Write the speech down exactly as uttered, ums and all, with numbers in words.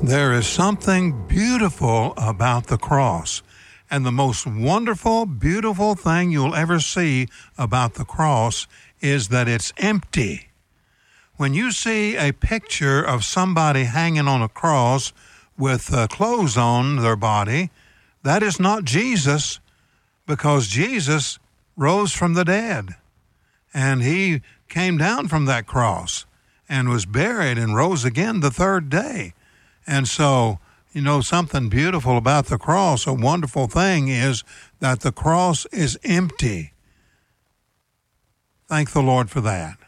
There is something beautiful about the cross. And the most wonderful, beautiful thing you'll ever see about the cross is that it's empty. When you see a picture of somebody hanging on a cross with uh, clothes on their body, that is not Jesus, because Jesus rose from the dead. And he came down from that cross and was buried and rose again the third day. And so, you know, something beautiful about the cross, a wonderful thing is that the cross is empty. Thank the Lord for that.